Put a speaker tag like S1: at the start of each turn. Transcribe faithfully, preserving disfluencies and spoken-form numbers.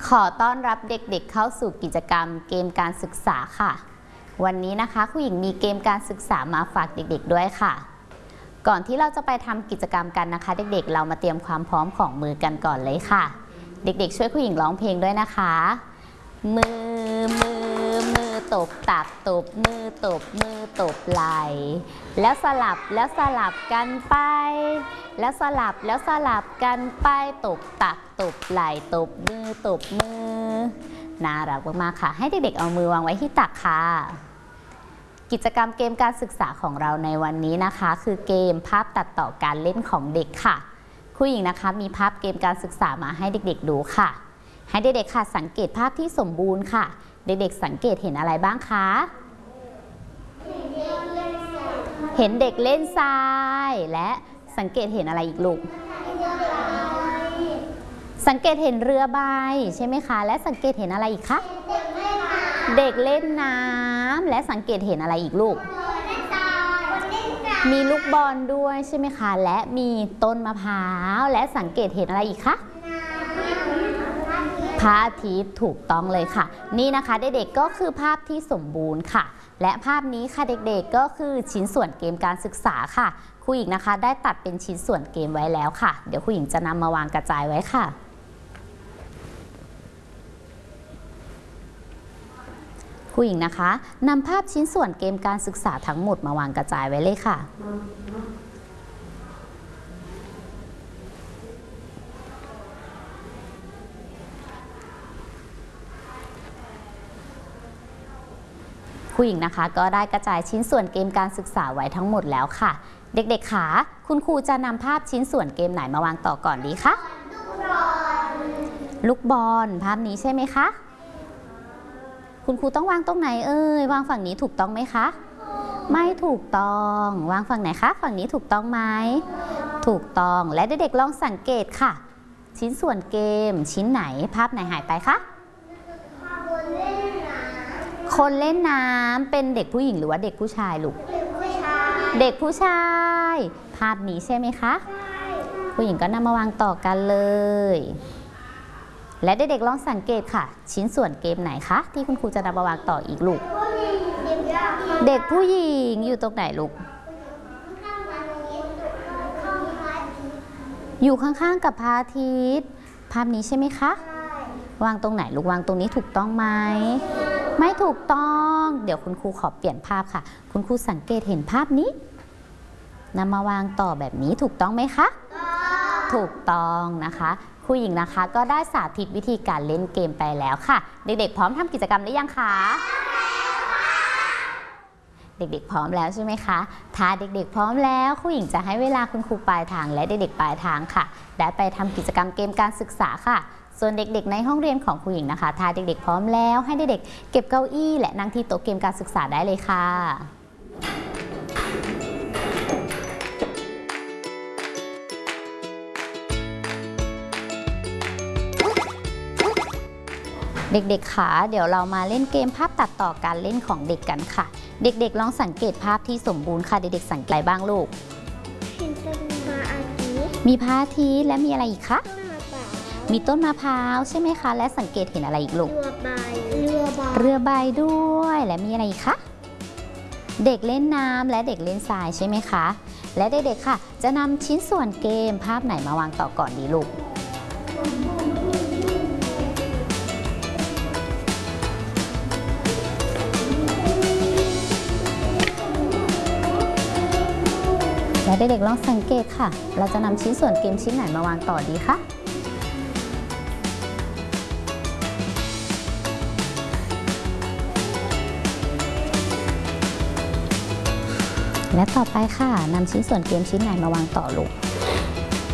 S1: ขอต้อนรับเด็กๆเข้าสู่กิจกรรมเกมการศึกษาค่ะวันนี้นะคะครูหญิงมีเกมการศึกษามาฝากเด็กๆด้วยค่ะก่อนที่เราจะไปทำกิจกรรมกันนะคะเด็กๆเรามาเตรียมความพร้อมของมือกันก่อนเลยค่ะเด็กๆช่วยครูหญิงร้องเพลงด้วยนะคะมือมือมือตบตักตบมือตบมือตบไหล่แล้วสลับแล้วสลับกันไปแล้วสลับแล้วสลับกันไปตบตักตบไหล่ตบมือตบมือน่ารักมากๆค่ะให้เด็กๆเอามือวางไว้ที่ตักค่ะกิจกรรมเกมการศึกษาของเราในวันนี้นะคะคือเกมภาพตัดต่อการเล่นของเด็กค่ะครูหญิงนะคะมีภาพเกมการศึกษามาให้เด็กๆดูค่ะให้เด็กๆค่ะสังเกตภาพที่สมบูรณ์ค่ะเด็กๆสังเกตเห็นอะไรบ้างคะเห็นเด็กเล่นทรายและสังเกตเห็นอะไรอีกลูกสังเกตเห็นเรือใบใช่ไหมคะและสังเกตเห็นอะไรอีกคะเด็กเล่นน้ำและสังเกตเห็นอะไรอีกลูกมีลูกบอลด้วยใช่ไหมคะและมีต้นมะพร้าวและสังเกตเห็นอะไรอีกคะพระอาทิตย์ถูกต้องเลยค่ะนี่นะคะเด็กๆก็คือภาพที่สมบูรณ์ค่ะและภาพนี้ค่ะเด็กๆก็คือชิ้นส่วนเกมการศึกษาค่ะครูหญิงนะคะได้ตัดเป็นชิ้นส่วนเกมไว้แล้วค่ะเดี๋ยวครูหญิงจะนำมาวางกระจายไว้ค่ะครูหญิงนะคะนำภาพชิ้นส่วนเกมการศึกษาทั้งหมดมาวางกระจายไว้เลยค่ะครูหญิงนะคะก็ได้กระจายชิ้นส่วนเกมการศึกษาไว้ทั้งหมดแล้วค่ะเด็กๆค่ะคุณครูจะนำภาพชิ้นส่วนเกมไหนมาวางต่อก่อนดีคะลูกบอลภาพนี้ใช่ไหมคะคุณครูต้องวางตรงไหนเอ่ยวางฝั่งนี้ถูกต้องไหมคะไม่ถูกต้องวางฝั่งไหนคะฝั่งนี้ถูกต้องไหมถูกต้องและเด็กๆลองสังเกตค่ะชิ้นส่วนเกมชิ้นไหนภาพไหนหายไปคะคนเล่นน้ำเป็นเด็กผู้หญิงหรือว่าเด็กผู้ชายลูกเด็กผู้ชายภาพนี้ใช่ไหมคะผู้หญิงก็นำมาวางต่อกันเลยและเด็กๆลองสังเกตค่ะชิ้นส่วนเกมไหนคะที่คุณครูจะนำมาวางต่ออีกลูกเด็กผู้หญิงอยู่ตรงไหนลูกอยู่ข้างๆกับพระอาทิตย์ภาพนี้ใช่ไหมคะวางตรงไหนลูกวางตรงนี้ถูกต้องไหมไม่ถูกต้องเดี๋ยวคุณครูขอเปลี่ยนภาพค่ะคุณครูสังเกตเห็นภาพนี้นำมาวางต่อแบบนี้ถูกต้องไหมคะถูกต้องนะคะครูหญิงนะคะก็ได้สาธิตวิธีการเล่นเกมไปแล้วค่ะเด็กๆพร้อมทำกิจกรรมหรือยังคะเด็กๆพร้อมแล้วใช่ไหมคะถ้าเด็กๆพร้อมแล้วครูหญิงจะให้เวลาคุณครูปลายทางและเด็กๆปลายทางค่ะได้ไปทำกิจกรรมเกมการศึกษาค่ะส่วนเด็กๆในห้องเรียนของครูหญิงนะคะถ้าเด็กๆพร้อมแล้วให้เด็กๆเก็บเก้าอี้และนั่งที่โต๊ะเกมการศึกษาได้เลยค่ะเด็กๆค่ะเดี๋ยวเรามาเล่นเกมภาพตัดต่อการเล่นของเด็กกันค่ะเด็กๆลองสังเกตภาพที่สมบูรณ์ค่ะเด็กๆสังเกตอะไรบ้างลูกเห็นต้นพระอาทิตย์มีพระอาทิตย์และมีอะไรอีกคะมีต้นมะพร้าวใช่ไหมคะและสังเกตเห็นอะไรอีกลูกเรือใบเรือใบเรือใบด้วยและมีอะไรอีกคะเด็กเล่นน้ำและเด็กเล่นทรายใช่ไหมคะและเด็กๆค่ะจะนำชิ้นส่วนเกมภาพไหนมาวางต่อก่อนดีลูกและเด็กๆลองสังเกตค่ะเราจะนำชิ้นส่วนเกมชิ้นไหนมาวางต่อดีคะและต่อไปค่ะนำชิ้นส่วนเกมชิ้นไหนมาวางต่อลูก